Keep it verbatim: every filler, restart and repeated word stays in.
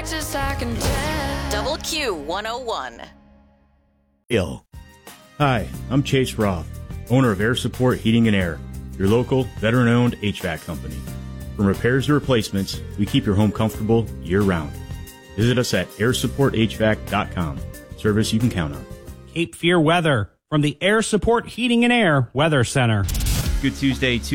Texas, I can tell. Double Q one oh one. Ill. Hi, I'm Chase Roth, owner of Air Support Heating and Air, your local, veteran-owned H V A C company. From repairs to replacements, we keep your home comfortable year-round. Visit us at air support h vac dot com. Service you can count on. Cape Fear weather from the Air Support Heating and Air Weather Center. Good Tuesday.